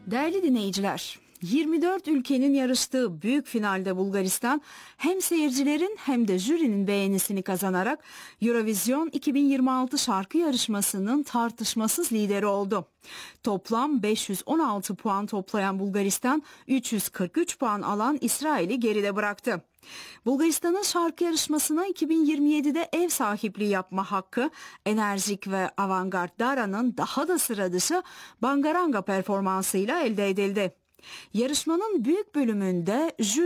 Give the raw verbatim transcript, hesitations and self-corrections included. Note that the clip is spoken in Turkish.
Değerli dinleyiciler, yirmi dört ülkenin yarıştığı büyük finalde Bulgaristan hem seyircilerin hem de jürinin beğenisini kazanarak Eurovision iki bin yirmi altı şarkı yarışmasının tartışmasız lideri oldu. Toplam beş yüz on altı puan toplayan Bulgaristan üç yüz kırk üç puan alan İsrail'i geride bıraktı. Bulgaristan'ın şarkı yarışmasına iki bin yirmi yedide ev sahipliği yapma hakkı enerjik ve avantgard Dara'nın daha da sıra dışı Bangaranga performansıyla elde edildi. Yarışmanın büyük bölümünde jüri